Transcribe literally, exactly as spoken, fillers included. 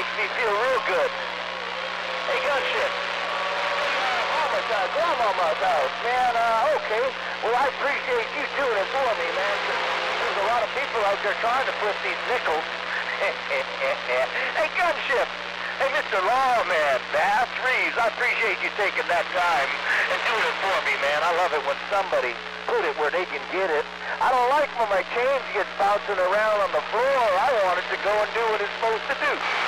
makes me feel real good. Hey, Gunship. Mama's house, Grandmama's house, man. Uh, okay. Well, I appreciate you doing it for me, man. There's a lot of people out there trying to flip these nickels. Hey, Gunship. Hey, Mister Lawman, Bass Reeves, I appreciate you taking that time and doing it for me, man. I love it when somebody put it where they can get it. I don't like when my change gets bouncing around on the floor. I want it to go and do what it's supposed to do.